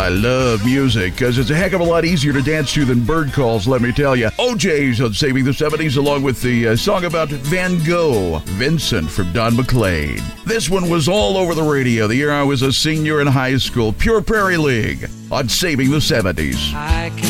I love music because it's a heck of a lot easier to dance to than bird calls, let me tell you. OJ's on Saving the 70s along with the song about Van Gogh, Vincent from Don McLean. This one was all over the radio the year I was a senior in high school. Pure Prairie League on Saving the 70s.